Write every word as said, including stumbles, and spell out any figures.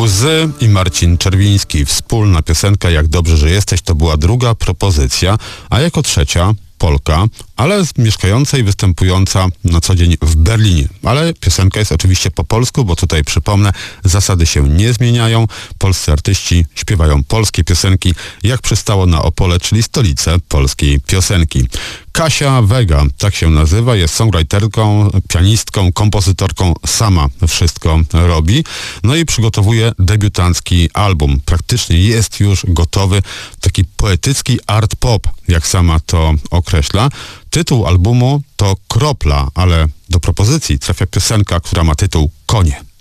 Łzy i Marcin Czerwiński. Wspólna piosenka Jak dobrze, że jesteś to była druga propozycja, a jako trzecia Polka, ale mieszkająca i występująca na co dzień w Berlinie. Ale piosenka jest oczywiście po polsku, bo tutaj przypomnę, zasady się nie zmieniają. Polscy artyści śpiewają polskie piosenki, jak przystało na Opole, czyli stolicę polskiej piosenki. Kasia Vega, tak się nazywa, jest songwriterką, pianistką, kompozytorką, sama wszystko robi. No i przygotowuje debiutancki album. Praktycznie jest już gotowy, taki poetycki art pop, jak sama to określa. Tytuł albumu to Kropla, ale do propozycji trafia piosenka, która ma tytuł Konie.